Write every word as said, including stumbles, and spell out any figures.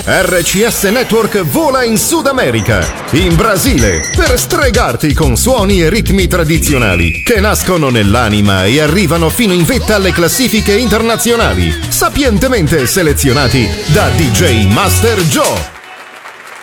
R C S Network vola in Sud America, in Brasile, per stregarti con suoni e ritmi tradizionali che nascono nell'anima e arrivano fino in vetta alle classifiche internazionali, sapientemente selezionati da D J Master Joe.